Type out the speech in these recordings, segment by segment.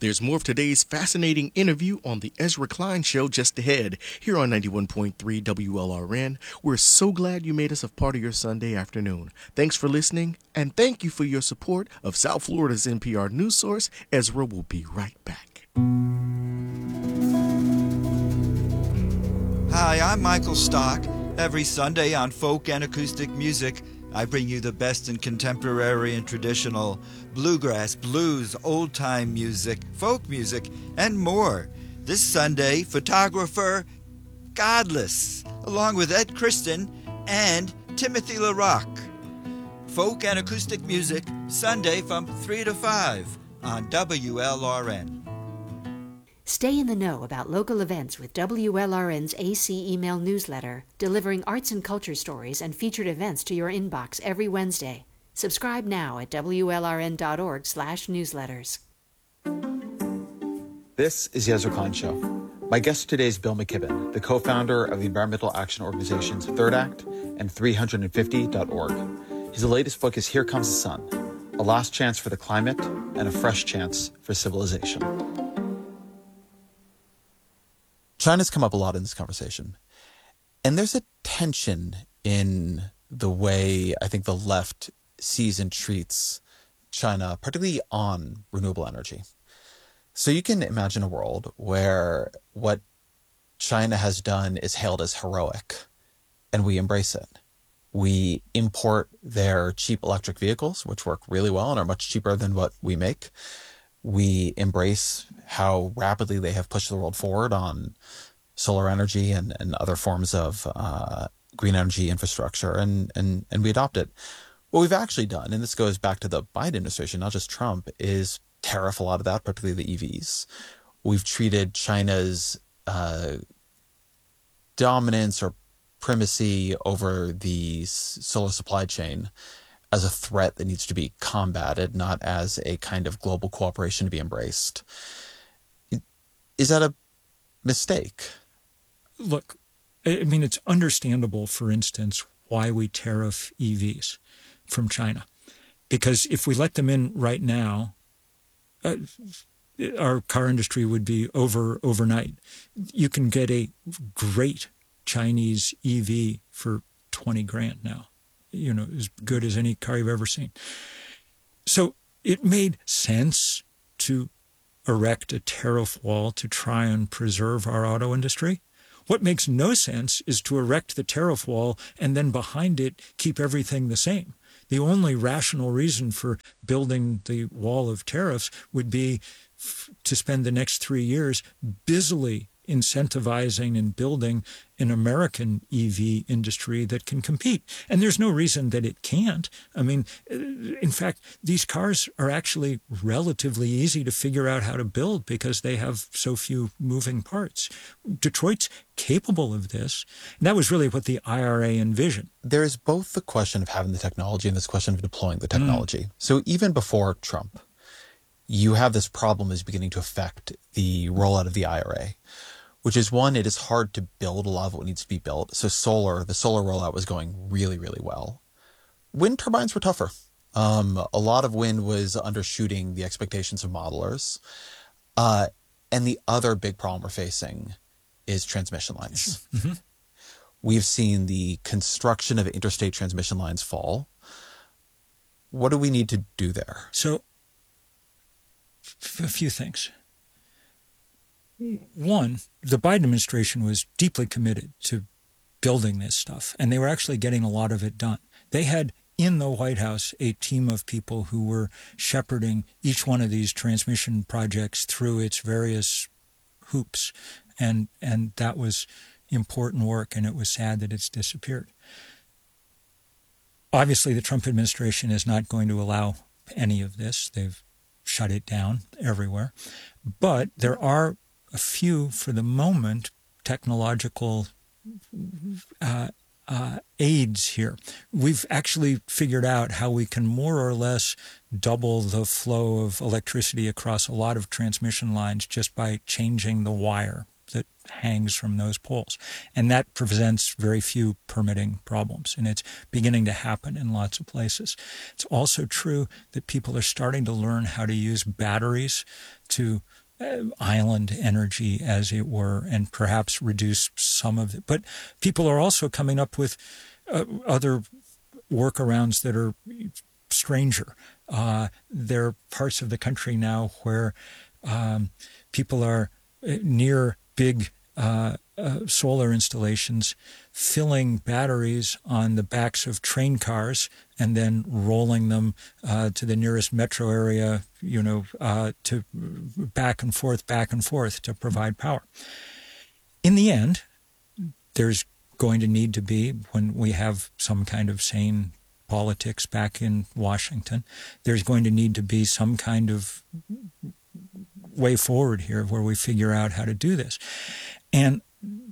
There's more of today's fascinating interview on the Ezra Klein Show just ahead, here on 91.3 WLRN. We're so glad you made us a part of your Sunday afternoon. Thanks for listening, and thank you for your support of South Florida's NPR news source. Ezra will be right back. Hi, I'm Michael Stock. Every Sunday on Folk and Acoustic Music, I bring you the best in contemporary and traditional, bluegrass, blues, old-time music, folk music, and more. This Sunday, photographer Godless, along with Ed Kristen and Timothy LaRock. Folk and Acoustic Music, Sunday from 3 to 5 on WLRN. Stay in the know about local events with WLRN's AC email newsletter, delivering arts and culture stories and featured events to your inbox every Wednesday. Subscribe now at WLRN.org/newsletters. This is the Ezra Klein Show. My guest today is Bill McKibben, the co-founder of the environmental action organizations Third Act and 350.org. His latest book is Here Comes the Sun, a last chance for the climate and a fresh chance for civilization. China's come up a lot in this conversation. And there's a tension in the way I think the left sees and treats China, particularly on renewable energy. So you can imagine a world where what China has done is hailed as heroic, and we embrace it. We import their cheap electric vehicles, which work really well and are much cheaper than what we make. We embrace how rapidly they have pushed the world forward on solar energy and other forms of green energy infrastructure, and we adopt it. What we've actually done, and this goes back to the Biden administration, not just Trump, is tariff a lot of that, particularly the EVs. We've treated China's dominance or primacy over the solar supply chain as a threat that needs to be combated, not as a kind of global cooperation to be embraced. Is that a mistake? Look, I mean, it's understandable, for instance, why we tariff EVs from China. Because if we let them in right now, our car industry would be over overnight. You can get a great Chinese EV for $20,000 now. You know, as good as any car you've ever seen. So it made sense to erect a tariff wall to try and preserve our auto industry. What makes no sense is to erect the tariff wall and then behind it keep everything the same. The only rational reason for building the wall of tariffs would be to spend the next 3 years busily incentivizing and building an American EV industry that can compete. And there's no reason that it can't. I mean, in fact, these cars are actually relatively easy to figure out how to build because they have so few moving parts. Detroit's capable of this. And that was really what the IRA envisioned. There is both the question of having the technology and this question of deploying the technology. So even before Trump, you have this problem is beginning to affect the rollout of the IRA, which is one, it is hard to build a lot of what needs to be built. So the solar rollout was going really, really well. Wind turbines were tougher. A lot of wind was undershooting the expectations of modelers. And the other big problem we're facing is transmission lines. Mm-hmm. We've seen the construction of interstate transmission lines fall. What do we need to do there? So, a few things. One, the Biden administration was deeply committed to building this stuff, and they were actually getting a lot of it done. They had in the White House a team of people who were shepherding each one of these transmission projects through its various hoops, and that was important work, and it was sad that it's disappeared. Obviously, the Trump administration is not going to allow any of this. They've shut it down everywhere. But there are a few, for the moment, technological aids here. We've actually figured out how we can more or less double the flow of electricity across a lot of transmission lines just by changing the wire. that hangs from those poles. And that presents very few permitting problems. And it's beginning to happen in lots of places. It's also true that people are starting to learn how to use batteries to island energy, as it were, and perhaps reduce some of it. But people are also coming up with other workarounds that are stranger. There are parts of the country now where people are near big solar installations filling batteries on the backs of train cars and then rolling them to the nearest metro area, to back and forth to provide power. In the end, there's going to need to be, when we have some kind of sane politics back in Washington, there's going to need to be some kind of way forward here where we figure out how to do this. And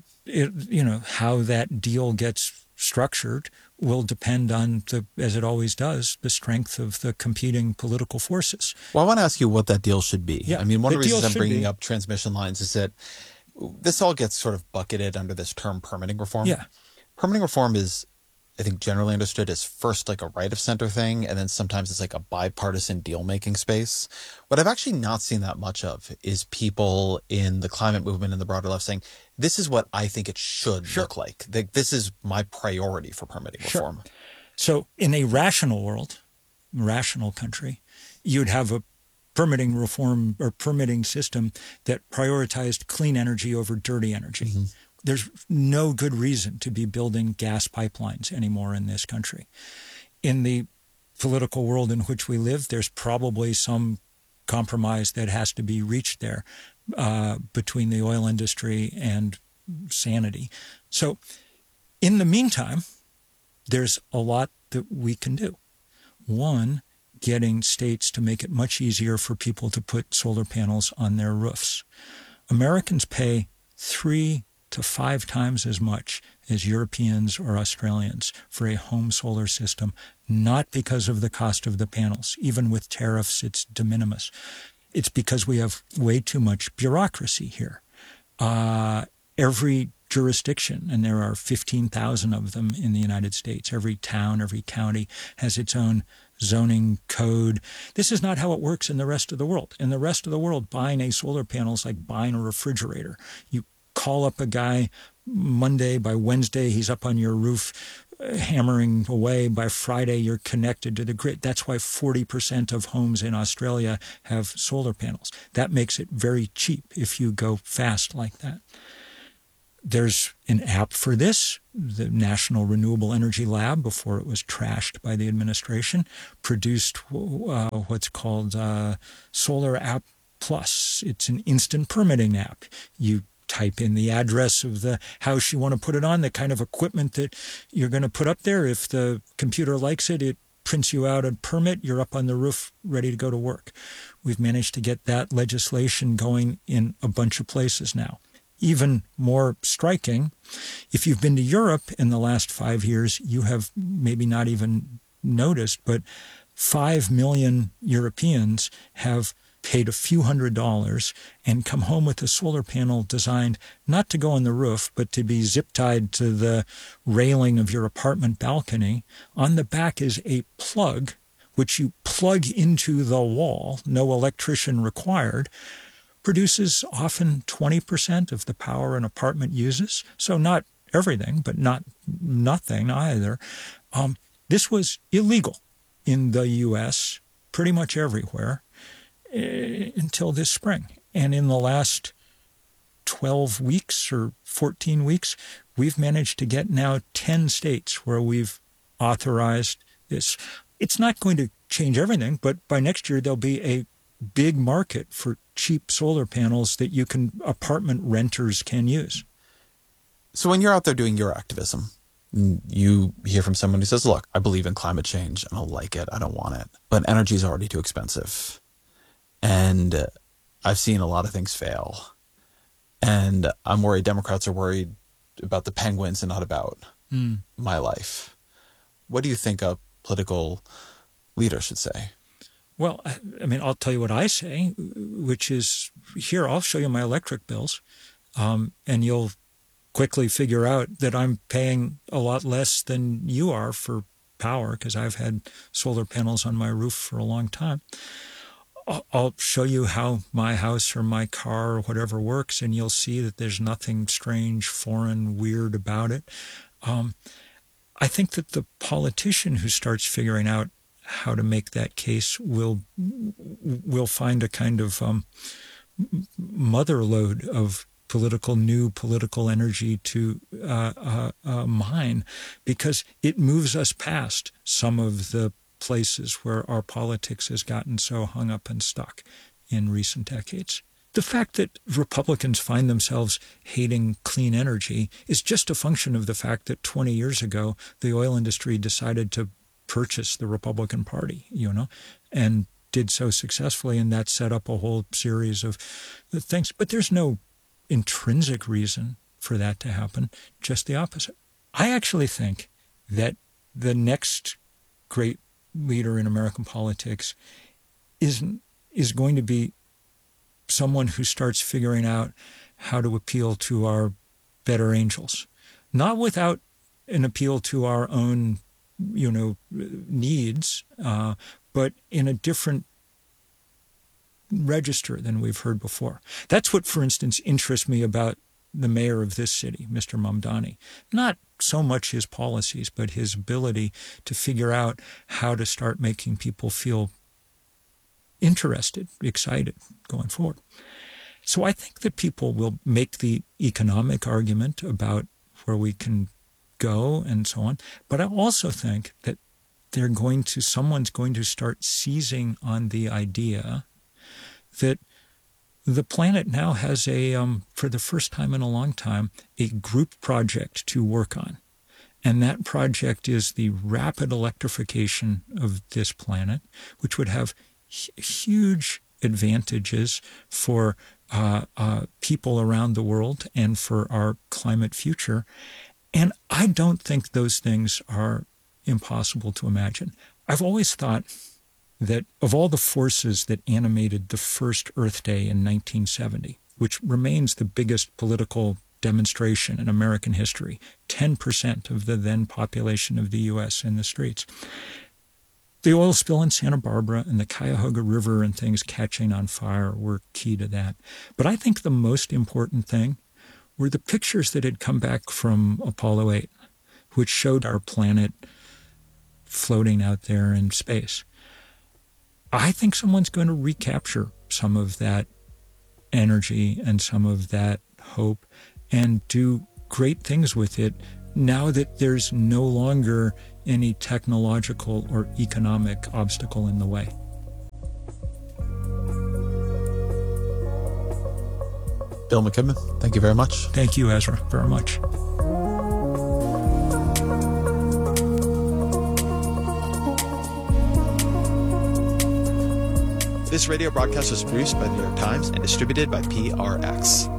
how that deal gets structured will depend on, as it always does, the strength of the competing political forces. Well, I want to ask you what that deal should be. Yeah, I mean, one of the reasons I'm bringing up transmission lines is that this all gets sort of bucketed under this term permitting reform. Yeah. Permitting reform is, I think, generally understood as first like a right of center thing, and then sometimes it's like a bipartisan deal-making space. What I've actually not seen that much of is people in the climate movement and the broader left saying, this is what I think it should look like. This is my priority for permitting reform. So in a rational world, rational country, you'd have a permitting reform or permitting system that prioritized clean energy over dirty energy. Mm-hmm. There's no good reason to be building gas pipelines anymore in this country. In the political world in which we live, there's probably some compromise that has to be reached there between the oil industry and sanity. So in the meantime, there's a lot that we can do. One, getting states to make it much easier for people to put solar panels on their roofs. Americans pay 3 to 5 times as much as Europeans or Australians for a home solar system, not because of the cost of the panels. Even with tariffs, it's de minimis. It's because we have way too much bureaucracy here. Every jurisdiction, and there are 15,000 of them in the United States, every town, every county has its own zoning code. This is not how it works in the rest of the world. In the rest of the world, buying a solar panel is like buying a refrigerator. You call up a guy Monday, by Wednesday, he's up on your roof hammering away. By Friday, you're connected to the grid. That's why 40% of homes in Australia have solar panels. That makes it very cheap if you go fast like that. There's an app for this. The National Renewable Energy Lab, before it was trashed by the administration, produced what's called Solar App Plus. It's an instant permitting app. You type in the address of the house you want to put it on, the kind of equipment that you're going to put up there. If the computer likes it, it prints you out a permit. You're up on the roof, ready to go to work. We've managed to get that legislation going in a bunch of places now. Even more striking, if you've been to Europe in the last 5 years, you have maybe not even noticed, but 5 million Europeans have paid a few $100s and come home with a solar panel designed not to go on the roof, but to be zip-tied to the railing of your apartment balcony. On the back is a plug, which you plug into the wall, no electrician required, produces often 20% of the power an apartment uses. So not everything, but not nothing either. This was illegal in the U.S., pretty much everywhere, until this spring. And in the last 12 weeks or 14 weeks, we've managed to get now 10 states where we've authorized this. It's not going to change everything, but by next year there'll be a big market for cheap solar panels that apartment renters can use. So when you're out there doing your activism, you hear from someone who says, look, I believe in climate change. I don't like it. I don't want it. But energy is already too expensive. And I've seen a lot of things fail. And I'm worried Democrats are worried about the penguins and not about my life. What do you think a political leader should say? Well, I mean, I'll tell you what I say, which is, here, I'll show you my electric bills. and you'll quickly figure out that I'm paying a lot less than you are for power because I've had solar panels on my roof for a long time. I'll show you how my house or my car or whatever works, and you'll see that there's nothing strange, foreign, weird about it. I think that the politician who starts figuring out how to make that case will find a kind of mother lode of new political energy to mine, because it moves us past some of the places where our politics has gotten so hung up and stuck in recent decades. The fact that Republicans find themselves hating clean energy is just a function of the fact that 20 years ago, the oil industry decided to purchase the Republican Party, and did so successfully, and that set up a whole series of things. But there's no intrinsic reason for that to happen, just the opposite. I actually think that the next great leader in American politics is going to be someone who starts figuring out how to appeal to our better angels, not without an appeal to our own, needs, but in a different register than we've heard before. That's what, for instance, interests me about the mayor of this city, Mr. Mamdani. Not so much his policies, but his ability to figure out how to start making people feel interested, excited going forward. So I think that people will make the economic argument about where we can go and so on. But I also think that someone's going to start seizing on the idea that the planet now has for the first time in a long time, a group project to work on. And that project is the rapid electrification of this planet, which would have huge advantages for people around the world and for our climate future. And I don't think those things are impossible to imagine. I've always thought that of all the forces that animated the first Earth Day in 1970, which remains the biggest political demonstration in American history, 10% of the then population of the U.S. in the streets, the oil spill in Santa Barbara and the Cuyahoga River and things catching on fire were key to that. But I think the most important thing were the pictures that had come back from Apollo 8, which showed our planet floating out there in space. I think someone's going to recapture some of that energy and some of that hope and do great things with it now that there's no longer any technological or economic obstacle in the way. Bill McKibben, thank you very much. Thank you, Ezra, very much. This radio broadcast was produced by the New York Times and distributed by PRX.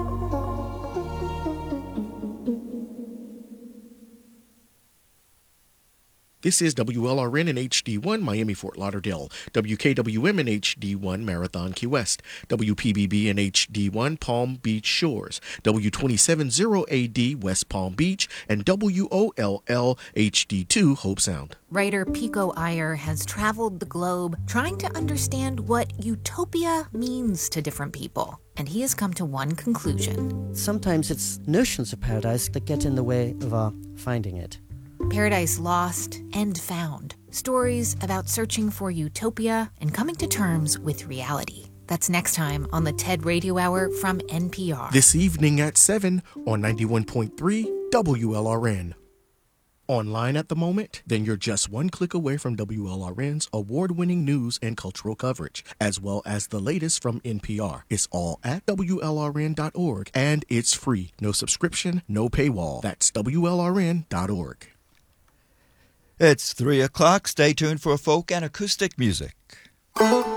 This is WLRN in HD1, Miami, Fort Lauderdale, WKWM in HD1, Marathon, Key West, WPBB in HD1, Palm Beach Shores, W270AD, West Palm Beach, and WOLL HD2, Hope Sound. Writer Pico Iyer has traveled the globe trying to understand what utopia means to different people. And he has come to one conclusion. Sometimes it's notions of paradise that get in the way of our finding it. Paradise Lost and Found. Stories about searching for utopia and coming to terms with reality. That's next time on the TED Radio Hour from NPR. This evening at 7 on 91.3 WLRN. Online at the moment? Then you're just one click away from WLRN's award-winning news and cultural coverage, as well as the latest from NPR. It's all at WLRN.org, and it's free. No subscription, no paywall. That's WLRN.org. It's 3 o'clock. Stay tuned for folk and acoustic music.